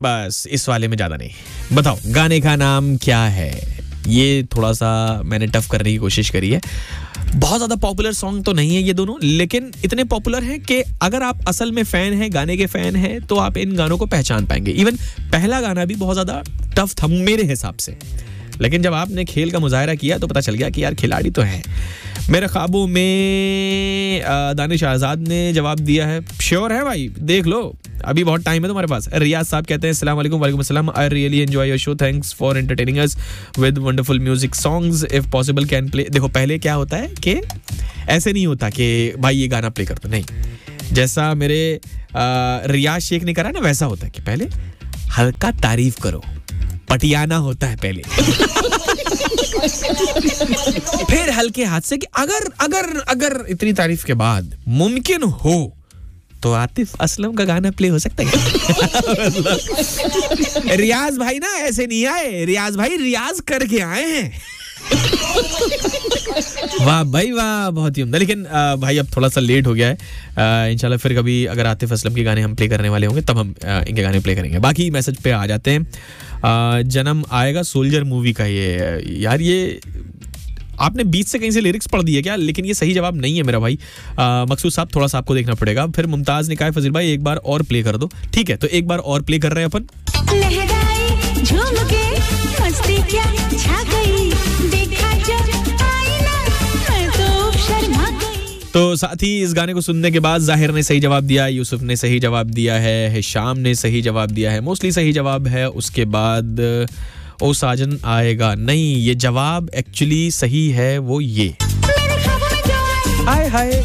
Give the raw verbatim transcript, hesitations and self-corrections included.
बस इस वाले में ज्यादा नहीं। बताओ गाने का नाम क्या है? ये थोड़ा सा मैंने टफ करने की कोशिश करी है। बहुत ज्यादा पॉपुलर सॉन्ग तो नहीं है ये दोनों, लेकिन इतने पॉपुलर हैं कि अगर आप असल में फैन हैं, गाने के फैन हैं, तो आप इन गानों को पहचान पाएंगे। इवन पहला गाना भी बहुत ज्यादा टफ था मेरे हिसाब से, लेकिन जब आपने खेल का मुजाहरा किया तो पता चल गया कि यार खिलाड़ी तो है। मेरे ख्वाबों में दानिश आजाद ने जवाब दिया है। श्योर है भाई? देख लो, अभी बहुत टाइम है तुम्हारे पास। रियाज साहब कहते हैं अस्सलाम वालेकुम। वालेकुम अस्सलाम। I really enjoy your show, thanks for entertaining us with wonderful music songs, if possible can play. देखो पहले क्या होता है कि ऐसे नहीं होता कि भाई ये गाना प्ले कर दो, नहीं। जैसा मेरे रियाज शेख ने करा ना, वैसा होता है कि पहले हल्का तारीफ करो, पटियाना होता है पहले फिर हल्के हाथ से कि अगर अगर अगर इतनी तारीफ के बाद मुमकिन हो तो आतिफ असलम का गाना प्ले हो सकता है। रियाज भाई ना ऐसे नहीं आए, रियाज भाई रियाज करके आए हैं। वाह भाई वाह, बहुत ही उम्दा। लेकिन आ, भाई अब थोड़ा सा लेट हो गया है। इंशाल्लाह फिर कभी अगर आतिफ असलम के गाने हम प्ले करने वाले होंगे तब हम आ, इनके गाने प्ले करेंगे। बाकी मैसेज पे आ जाते हैं। आ, जन्म आएगा सोल्जर मूवी का ये, यार ये आपने बीच से कहीं से लिरिक्स पढ़ दिए क्या? लेकिन ये सही जवाब नहीं है मेरा भाई। मकसूद साहब थोड़ा सा आपको देखना पड़ेगा। फिर मुमताज ने कहा फजील भाई एक बार और प्ले कर दो। ठीक है, तो एक बार और प्ले कर रहे हैं अपन। तो साथ ही इस गाने को सुनने के बाद जाहिर ने सही जवाब दिया, यूसुफ ने सही जवाब दिया है, हिशाम ने सही जवाब दिया है, मोस्टली सही जवाब है। उसके बाद ओ साजन आएगा, नहीं, ये जवाब एक्चुअली सही है वो ये। हाय हाय